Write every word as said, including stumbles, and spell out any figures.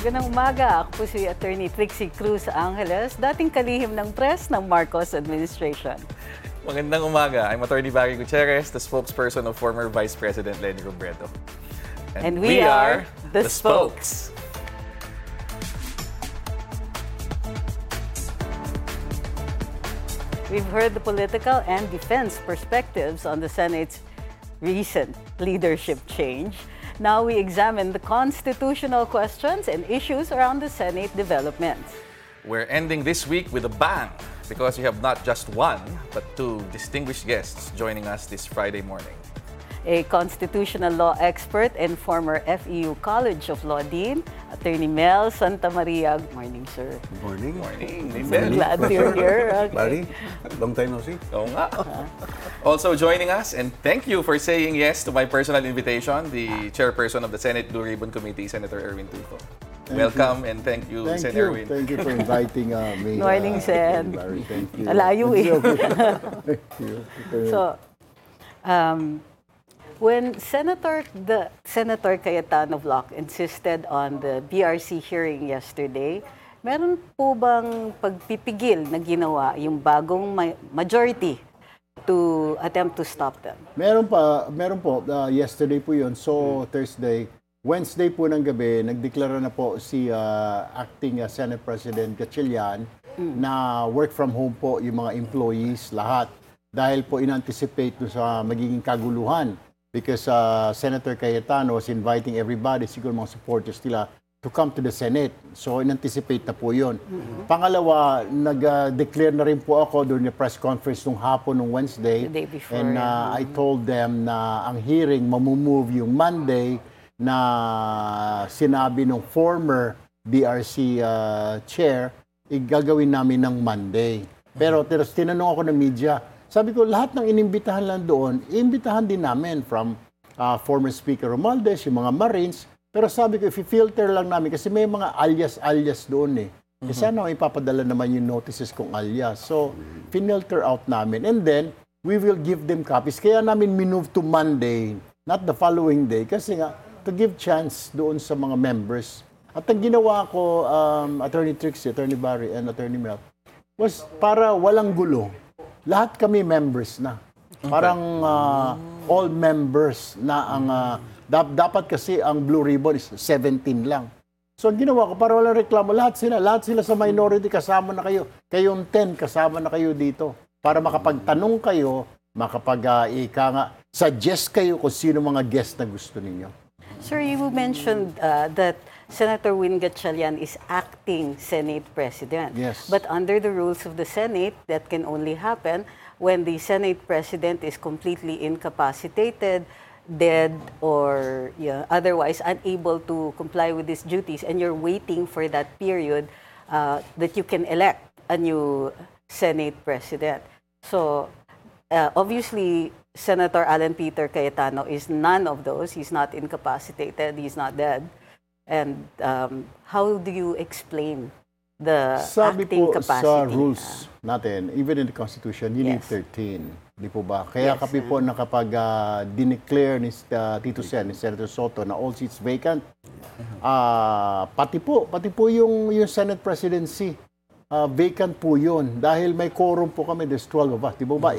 Magandang umaga. Ako po si Attorney Trixie Cruz Angeles, dating kalihim ng press ng Marcos administration. Magandang umaga. I'm Attorney Barry Gutierrez, the spokesperson of former Vice President Leni Robredo. And we are the Spokes. We've heard the political and defense perspectives on the Senate's recent leadership change. Now we examine the constitutional questions and issues around the Senate developments. We're ending this week with a bang because we have not just one, but two distinguished guests joining us this Friday morning. A constitutional law expert and former F E U College of Law Dean, Attorney Mel Santamaria. Good morning, sir. Good morning. Morning, So Mel. glad you're here. Okay. Barry, long time no see. Oo nga. Also joining us, and thank you for saying yes to my personal invitation, the chairperson of the Senate Blue Ribbon Committee, Senator Erwin Tulfo. Welcome and thank you, Thank Senator you. Erwin. Thank you for inviting uh, me. Morning, uh, Sen. Barry, thank you. Alayo eh. Thank you. So, um, when Senator the Senator Cayetano Block insisted on the B R C hearing yesterday, meron po bang pagpipigil na ginawa yung bagong ma- majority to attempt to stop them? Meron pa, meron po, uh, yesterday po yun, so Thursday. Wednesday po ng gabi, nagdeklara na po si uh, acting uh, Senate President Gatchalian na work from home po yung mga employees, lahat. Dahil po in-anticipate no sa magiging kaguluhan. Because uh, Senator Cayetano was inviting everybody, siguro mga supporters nila, to come to the Senate. So, in-anticipate na po yun. Mm-hmm. Pangalawa, nag-declare na rin po ako during the press conference nung hapon nung Wednesday. The day before. And uh, I told them na ang hearing mamumove yung Monday na sinabi ng former B R C uh, chair, igagawin namin ng Monday. Pero mm-hmm. tinanong ako ng media, sabi ko, lahat ng inimbitahan lang doon, iimbitahan din namin from uh, former Speaker Romualdez, yung mga Marines. Pero sabi ko, if i-filter lang namin, kasi may mga alias-alias doon eh. Kasi mm-hmm. sana ipapadala naman yung notices kung alias. So, finilter out namin. And then, we will give them copies. Kaya namin minove to Monday, not the following day. Kasi nga, to give chance doon sa mga members. At ang ginawa ko, um, Attorney Trixie, Attorney Barry, and Attorney Mel, was para walang gulo. Lahat kami members na. Parang uh, all members na ang... Uh, dap- dapat kasi ang Blue Ribbon is seventeen lang. So ang ginawa ko, para walang reklamo, lahat sila, lahat sila sa minority, kasama na kayo. Kayong ten, kasama na kayo dito. Para makapagtanong kayo, makapag, uh, ika nga, suggest kayo kung sino mga guest na gusto ninyo. Sir, you mentioned uh, that Senator Win Gatchalian is acting Senate President. Yes. But under the rules of the Senate, that can only happen when the Senate President is completely incapacitated, dead, or yeah, otherwise unable to comply with his duties, and you're waiting for that period uh, that you can elect a new Senate President. So, uh, obviously, Senator Alan Peter Cayetano is none of those. He's not incapacitated. He's not dead. And um, how do you explain the Sabi acting po capacity? sa rules natin, even in the Constitution, you Yes. need thirteen. Di po ba? Kaya Yes, kapi po nakapag uh, dineclare ni uh, Tito Sen, ni Senator Soto, na all seats vacant, uh, pati po, pati po yung, yung Senate presidency, uh, vacant po yun. Dahil may quorum po kami, there's twelve of us. Di po ba?